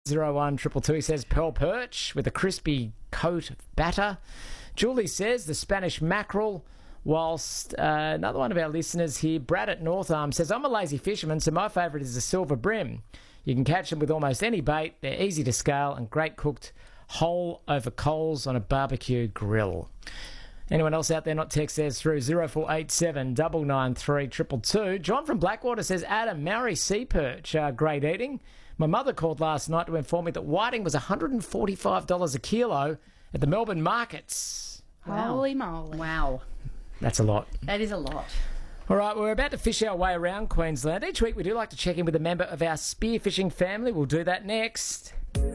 0122 says pearl perch with a crispy coat of batter. Julie says the Spanish mackerel. Whilst another one of our listeners here, Brad at North Arm, says, I'm a lazy fisherman, so my favourite is the silver brim. You can catch them with almost any bait. They're easy to scale and great cooked whole over coals on a barbecue grill. Anyone else out there not text theirs through 0487 993 222. John from Blackwater says, Adam, Maori sea perch, great eating. My mother called last night to inform me that whiting was $145 a kilo at the Melbourne markets. Wow. Holy moly. Wow. That's a lot. That is a lot. All right, we're about to fish our way around Queensland. Each week we do like to check in with a member of our spearfishing family. We'll do that next.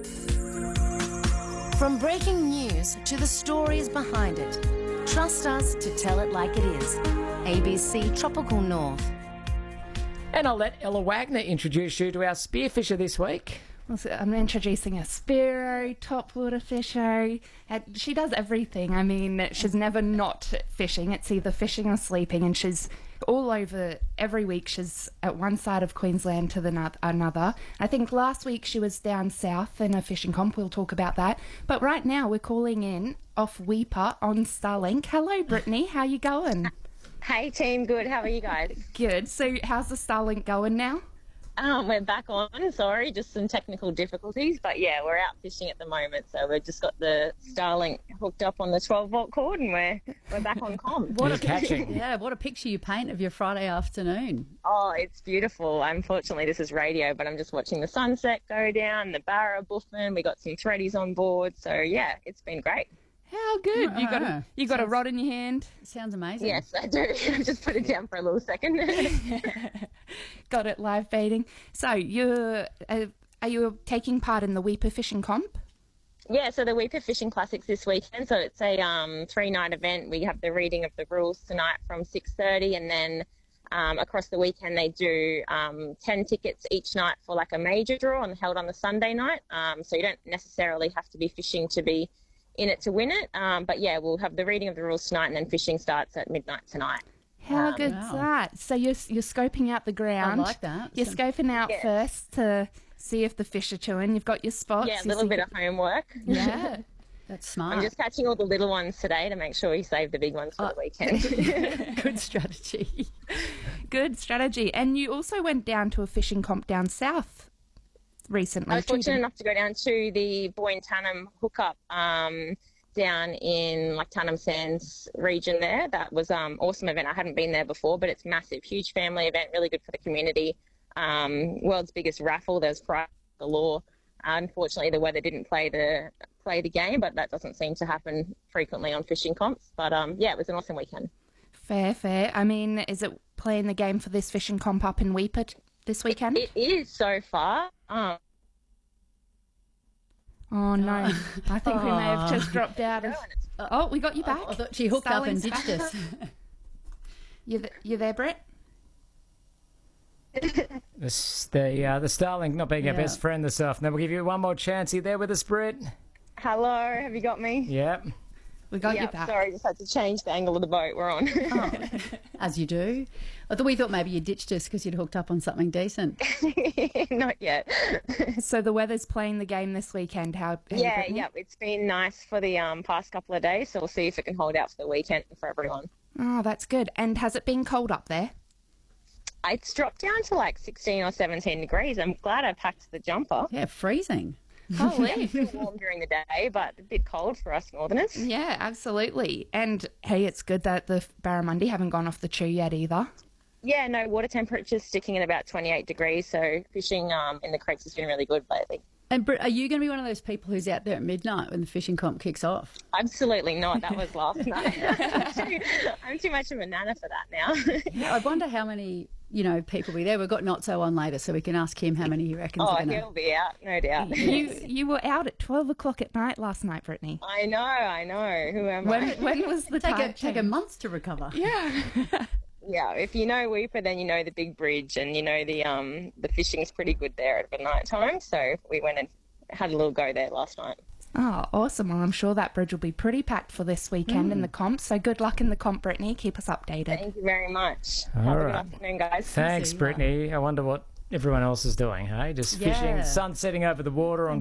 From breaking news to the stories behind it, trust us to tell it like it is. ABC Tropical North. And I'll let Ella Wagner introduce you to our spearfisher this week. I'm introducing a Spiro, topwater fisher. She does everything. I mean, she's never not fishing. It's either fishing or sleeping, and she's all over every week. She's at one side of Queensland to another. I think last week she was down south in a fishing comp. We'll talk about that. But right now we're calling in off Weipa on Starlink. Hello, Brittany. How you going? Hey, team. Good. How are you guys? Good. So how's the Starlink going now? We're back on. Sorry, just some technical difficulties. But yeah, we're out fishing at the moment. So we've just got the Starlink hooked up on the 12-volt cord and we're back on comm. What a catching. Yeah, what a picture you paint of your Friday afternoon. Oh, it's beautiful. Unfortunately, this is radio, but I'm just watching the sunset go down, the barra buffing. We got some threadies on board. So yeah, it's been great. How good. You got a rod in your hand? Sounds amazing. Yes, I do. I just put it down for a little second. Got it live baiting. So are you taking part in the Weipa Fishing Comp? Yeah, so the Weipa Fishing Classics this weekend. So it's a 3-night event. We have the reading of the rules tonight from 6:30, and then across the weekend they do 10 tickets each night for like a major draw held on the Sunday night. So you don't necessarily have to be fishing to be in it to win it. But yeah, we'll have the reading of the rules tonight, and then fishing starts at midnight tonight. How good's that? So you're scoping out the ground. I like that. You're scoping out first to see if the fish are chewing. You've got your spots. Yeah, a little bit of homework. Yeah. That's smart. I'm just catching all the little ones today to make sure we save the big ones for the weekend. Good strategy. Good strategy. And you also went down to a fishing comp down south recently. I was fortunate enough to go down to the Boyne Tannum hookup down in like Tannum Sands region there. That was awesome event. I hadn't been there before, but it's massive, huge family event, really good for the community. World's biggest raffle. There's prize galore. Unfortunately, the weather didn't play the game, but that doesn't seem to happen frequently on fishing comps. But yeah, it was an awesome weekend. Fair. I mean, is it playing the game for this fishing comp up in Weipa this weekend? It is so far. Oh, no. I think we may have just dropped out of... Oh, we got you back. I thought she hooked up and ditched us. You there, Brett? The Starlink not being our best friend this afternoon. We'll give you one more chance. Are you there with us, Brett? Hello, have you got me? Yep. We got you back. Sorry, just had to change the angle of the boat we're on. As you do. We thought maybe you ditched us because you'd hooked up on something decent. Not yet. So the weather's playing the game this weekend. Yeah, it's been nice for the past couple of days, so we'll see if it can hold out for the weekend for everyone. Oh, that's good. And has it been cold up there? It's dropped down to like 16 or 17 degrees. I'm glad I packed the jumper. Yeah, freezing. Holy. It's still warm during the day, but a bit cold for us northerners. Yeah, absolutely. And hey, it's good that the barramundi haven't gone off the chew yet either. Yeah, no, water temperature's sticking at about 28 degrees, so fishing in the creeks has been really good lately. And Britt, are you going to be one of those people who's out there at midnight when the fishing comp kicks off? Absolutely not. That was last night. I'm too much of a nana for that now. Yeah, I wonder how many people will be there. We've got Notso on later, so we can ask him how many he reckons are going to... he'll be out, no doubt. You were out at 12 o'clock at night last night, Brittany. I know. Who am I? When was the time? Take a month to recover. Yeah. Yeah, if you know Weipa, then you know the big bridge, and you know the fishing's pretty good there at night time. So we went and had a little go there last night. Oh, awesome. Well, I'm sure that bridge will be pretty packed for this weekend in the comp. So good luck in the comp, Brittany. Keep us updated. Thank you very much. All Have right. a good afternoon, guys. Thanks, Brittany. I wonder what everyone else is doing, hey? Just fishing, sun setting over the water on